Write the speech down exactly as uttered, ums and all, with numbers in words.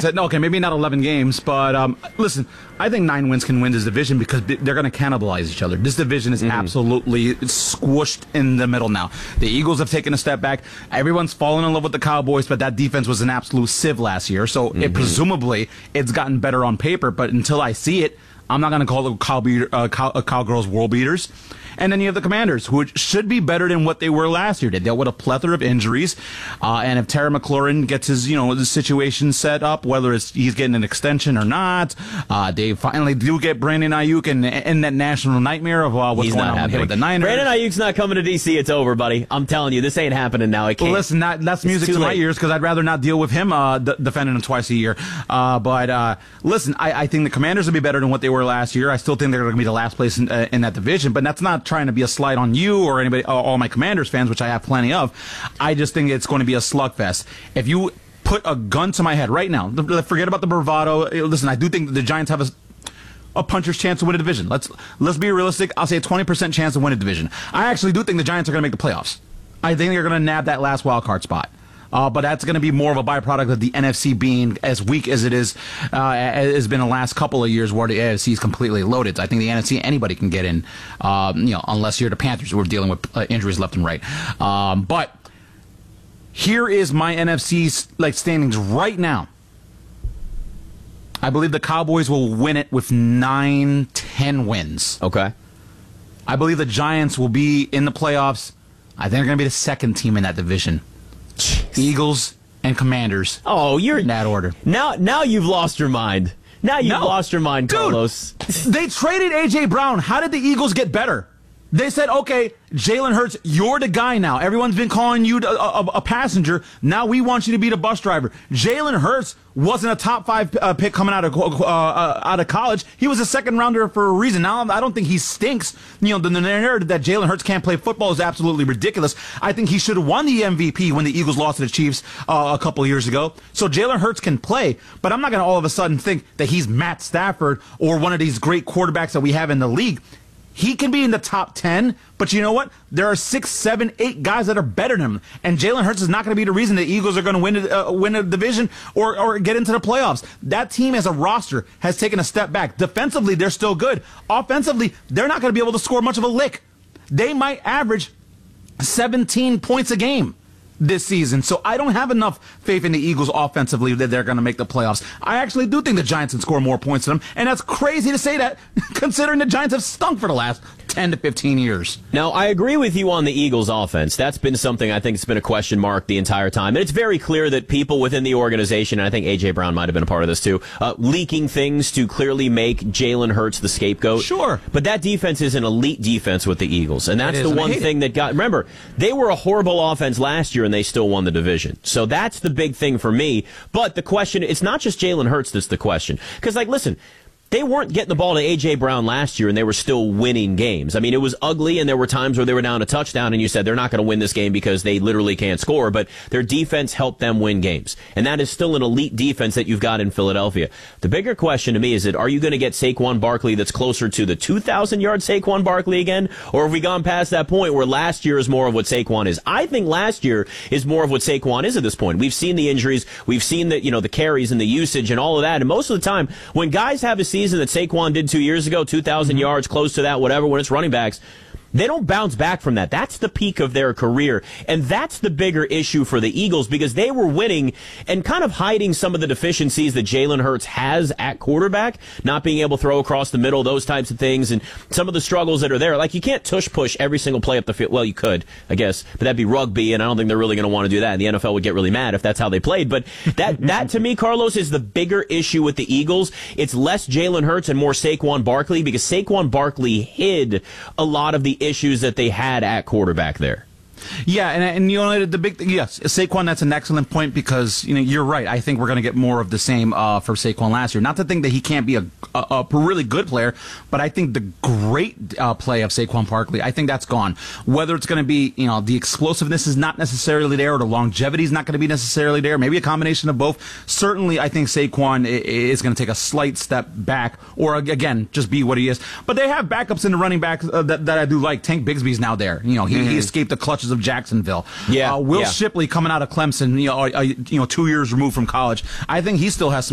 said, no, okay, maybe not eleven games, but um, listen, I think nine wins can win this division because they're going to cannibalize each other. This division is mm-hmm. absolutely squished in the middle now. The Eagles have taken a step back. Everyone's fallen in love with the Cowboys, but that defense was an absolute sieve last year, so mm-hmm. it, presumably it's gotten better on paper, but until I see it, I'm not going to call the cow beater, uh, cow, uh, Cowgirls world beaters. And then you have the Commanders, who should be better than what they were last year. They dealt with a plethora of injuries. Uh, and if Terry McLaurin gets his, you know, the situation set up, whether it's he's getting an extension or not, uh, they finally do get Brandon Ayuk and, and that national nightmare of uh, what's he's going not on happening. with the Niners. Brandon Ayuk's not coming to D C. It's over, buddy. I'm telling you, this ain't happening now. It can't. Well, listen, that, that's music to late. my ears because I'd rather not deal with him uh, d- defending him twice a year. Uh, but uh, listen, I, I think the Commanders will be better than what they were last year. I still think they're going to be the last place in, uh, in that division, but that's not trying to be a slight on you or anybody, all my Commanders fans, which I have plenty of. I just think it's going to be a slugfest. If you put a gun to my head right now, forget about the bravado. Listen, I do think that the Giants have a, a puncher's chance to win a division. Let's let's be realistic. I'll say a twenty percent chance to win a division. I actually do think the Giants are going to make the playoffs. I think they're going to nab that last wild card spot. Uh, but that's going to be more of a byproduct of the N F C being as weak as it is, uh, has been the last couple of years where the A F C is completely loaded. I think the N F C, anybody can get in, um, you know, unless you're the Panthers who are dealing with uh, injuries left and right. Um, but here is my N F C like standings right now. I believe the Cowboys will win it with nine, ten wins. Okay. I believe the Giants will be in the playoffs. I think they're going to be the second team in that division. Jeez. Eagles and Commanders. Oh, you're in that order. Now, now you've lost your mind. Now you've no. lost your mind, Dude, Carlos. They traded A J Brown. How did the Eagles get better? They said, okay, Jalen Hurts, you're the guy now. Everyone's been calling you a, a, a passenger. Now we want you to be the bus driver. Jalen Hurts wasn't a top five uh, pick coming out of uh, uh, out of college. He was a second rounder for a reason. Now I don't think he stinks. You know, the, the narrative that Jalen Hurts can't play football is absolutely ridiculous. I think he should have won the M V P when the Eagles lost to the Chiefs uh, a couple of years ago. So Jalen Hurts can play, but I'm not going to all of a sudden think that he's Matt Stafford or one of these great quarterbacks that we have in the league. He can be in the top ten, but you know what? There are six, seven, eight guys that are better than him. And Jalen Hurts is not going to be the reason the Eagles are going to win, uh, win a division or, or get into the playoffs. That team as a roster has taken a step back. Defensively, they're still good. Offensively, they're not going to be able to score much of a lick. They might average seventeen points a game this season. So I don't have enough faith in the Eagles offensively that they're going to make the playoffs. I actually do think the Giants can score more points than them, and that's crazy to say that considering the Giants have stunk for the last ten to fifteen years. Now, I agree with you on the Eagles offense. That's been something I think has been a question mark the entire time. And it's very clear that people within the organization, and I think A J Brown might have been a part of this too, uh, leaking things to clearly make Jalen Hurts the scapegoat. Sure. But that defense is an elite defense with the Eagles. And that's the one thing that got, remember, they were a horrible offense last year and they still won the division. So that's the big thing for me. But the question, it's not just Jalen Hurts that's the question. Because, like, listen, they weren't getting the ball to A J Brown last year, and they were still winning games. I mean, it was ugly, and there were times where they were down a touchdown, and you said they're not going to win this game because they literally can't score, but their defense helped them win games. And that is still an elite defense that you've got in Philadelphia. The bigger question to me is that are you going to get Saquon Barkley that's closer to the two thousand yard Saquon Barkley again, or have we gone past that point where last year is more of what Saquon is? I think last year is more of what Saquon is at this point. We've seen the injuries, we've seen the, you know, the carries and the usage and all of that, and most of the time, when guys have a season that Saquon did two years ago, two thousand mm-hmm. yards, close to that, whatever, when it's running backs, they don't bounce back from that. That's the peak of their career. And that's the bigger issue for the Eagles because they were winning and kind of hiding some of the deficiencies that Jalen Hurts has at quarterback, not being able to throw across the middle, those types of things, and some of the struggles that are there. Like, you can't tush-push every single play up the field. Well, you could, I guess, but that'd be rugby, and I don't think they're really going to want to do that. And the N F L would get really mad if that's how they played. But that, that to me, Carlos, is the bigger issue with the Eagles. It's less Jalen Hurts and more Saquon Barkley because Saquon Barkley hid a lot of the issues that they had at quarterback there. Yeah, and and you know the big thing, yes, Saquon. That's an excellent point because you know you're right. I think we're going to get more of the same uh, for Saquon last year. Not to think that he can't be a, a, a really good player, but I think the great uh, play of Saquon Barkley, I think that's gone. Whether it's going to be you know the explosiveness is not necessarily there, or the longevity is not going to be necessarily there. Maybe a combination of both. Certainly, I think Saquon is going to take a slight step back, or again, just be what he is. But they have backups in the running back uh, that, that I do like. Tank Bigsby's now there. You know he, mm-hmm. he escaped the clutches of Jacksonville. Yeah, uh, Will yeah. Shipley coming out of Clemson, you know, uh, you know, two years removed from college. I think he still has some